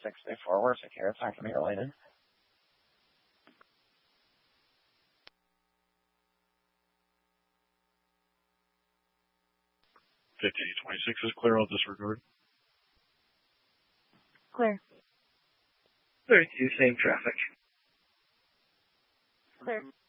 64, we're secure. It's not going to be related. 5826 is clear. I'll disregard. Clear. 32, same traffic. Clear.